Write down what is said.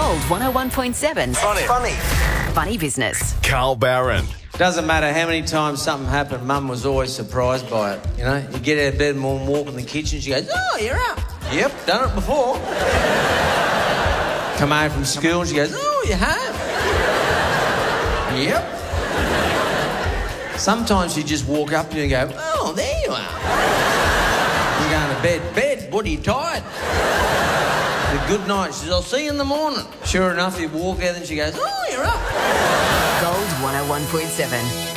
Gold 101.7. Funny business. Carl Barron. Doesn't matter how many times something happened, Mum was always surprised by it, you know? You get out of bed and walk in the kitchen, she goes, "Oh, you're up." "Yep, done it before." Come home from school and she goes, "Oh, you're home." "Yep." Sometimes you just walk up to you and go, "Oh, there you are." You're going to bed. "Bed, what are you tired?" "A good night." She says, "I'll see you in the morning." Sure enough, you walk out and she goes, "Oh, you're up." Gold 101.7.